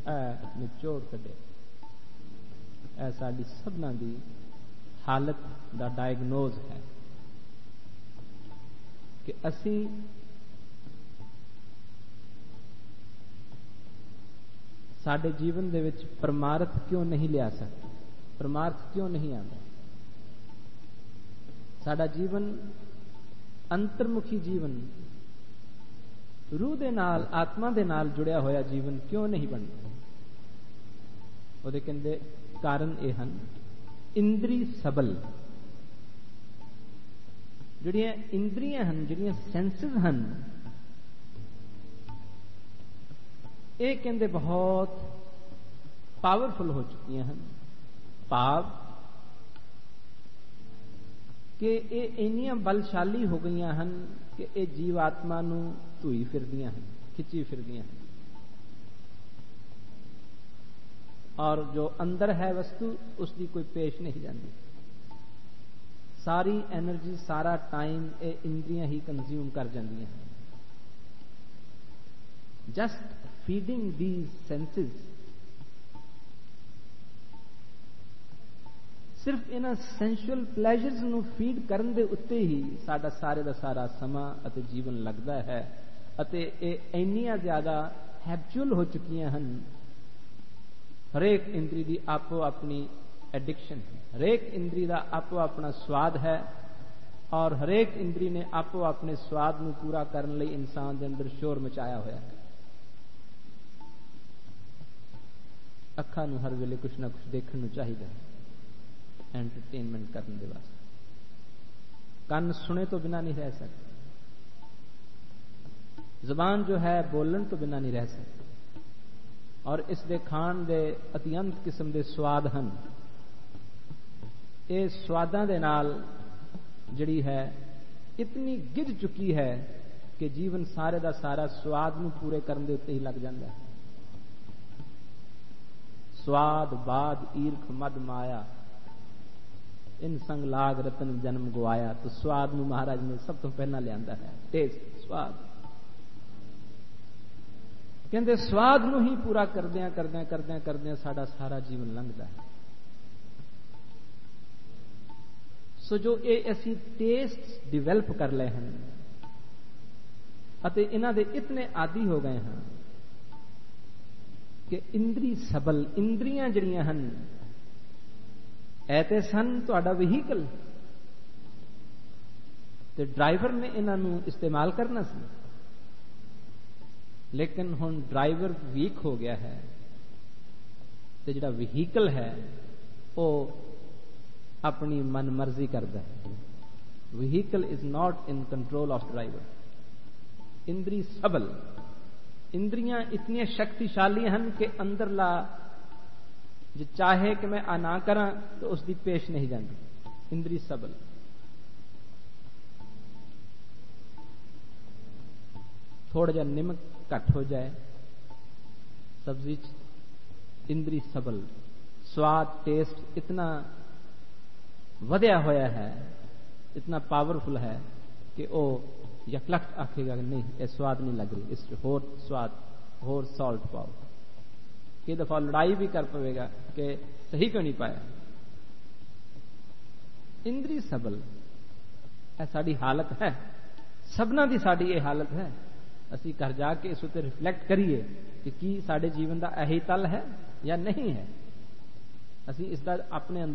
निचोड़ कढे। यह साडी सबना दी हालत दा डायगनोज है कि असी साडे जीवन दे विच परमार्थ क्यों नहीं लिया सकते, परमार्थ क्यों नहीं आंदा। साडा जीवन अंतर्मुखी जीवन, रूह दे नाल आत्मा दे नाल जुड़िया होया जीवन क्यों नहीं बनता। ਉਹਦੇ ਕਹਿੰਦੇ ਕਾਰਨ ਇਹ ਹਨ ਇੰਦਰੀ ਸਬਲ। ਜਿਹੜੀਆਂ ਇੰਦਰੀਆਂ ਹਨ, ਜਿਹੜੀਆਂ ਸੈਂਸਿਸ ਹਨ, ਇਹ ਕਹਿੰਦੇ ਬਹੁਤ ਪਾਵਰਫੁਲ ਹੋ ਚੁੱਕੀਆਂ ਹਨ। ਭਾਵ ਕਿ ਇਹ ਇੰਨੀਆਂ ਬਲਸ਼ਾਲੀ ਹੋ ਗਈਆਂ ਹਨ ਕਿ ਇਹ ਜੀਵ ਆਤਮਾ ਨੂੰ ਧੂਈ ਫਿਰਦੀਆਂ ਹਨ, ਖਿੱਚੀ ਫਿਰਦੀਆਂ ਹਨ। और जो अंदर है वस्तु उसकी कोई पेश नहीं जाती। सारी एनर्जी, सारा टाइम ये इंद्रियां ही कंज्यूम कर जांदियां हैं। जस्ट फीडिंग दीज सेंसेस, सिर्फ इन्हां सेंसुअल प्लेजर्स नूं फीड करन दे उत्ते ही साडा सारे दा सारा समा अते जीवन लगदा है। अते ये इन्नियां ज्यादा हैबिचुअल हो चुकियां हैं। हरेक इंद्री की आपो अपनी एडिक्शन है, हरेक इंद्री का आपो अपना स्वाद है और हरेक इंद्री ने आपो अपने स्वाद को पूरा करने लिए इंसान के अंदर शोर मचाया हुआ है। अखा नूं हर वेले कुछ ना कुछ देखने को चाहिए एंटरटेनमेंट करने के वास्ते। कान सुने तो बिना नहीं रह सकते, जबान जो है बोलन तो बिना नहीं रह सकती। और इस दे खान दे अत्यंत किस्म के स्वाद हैं। ये स्वादां दे नाल जिहड़ी है इतनी गिज चुकी है कि जीवन सारे दा सारा स्वाद नूं पूरे करन दे उत्ते ही लग जाता है। स्वाद बाद ईर्ख मद माया, इन संग लाग रतन जन्म गवाया। तो स्वाद नूं महाराज ने सब तो पहला लियांदा है, टेस्ट, स्वाद। कहते स्वाद नूं ही पूरा करदियां करदियां करदियां करदियां साडा सारा जीवन लंघदा है। सो जो ये असी टेस्ट डिवेल्प कर ले हैं अते इन्हां दे इतने आदि हो गए हैं कि इंद्री सबल, इंद्रियां जड़ियां हन ऐते सन तुहाडा वहीकल ते ड्राइवर ने इन्हां नूं इस्तेमाल करना सी। लेकिन हुण ड्राइवर वीक हो गया है तो जिहड़ा वहीकल है वो अपनी मन मर्जी करता है। Vehicle is not in control of driver. इंद्री सबल, इंद्रियां इतनी शक्तिशाली हैं कि अंदरला जो चाहे कि मैं आ ना करा तो उसकी पेश नहीं जाती। इंद्री सबल। थोड़ा जा निमक घट हो जाए सब्जी, इंद्री सबल। स्वाद, टेस्ट इतना वधिया होया है, इतना पावरफुल है कि वो यकलख्त आखेगा नहीं ये स्वाद नहीं लग रही, इस होर स्वाद, होर सॉल्ट पाओ। कई दफा लड़ाई भी कर पवेगा कि सही क्यों नहीं पाया। इंद्री सबल है साड़ी हालत है, सबना दी साड़ी ये हालत है। असी घर जाके इस उत्ते रिफ्लैक्ट करिए कि की साडे जीवन का यही तल है या नहीं है। असी इसका अपने अंदर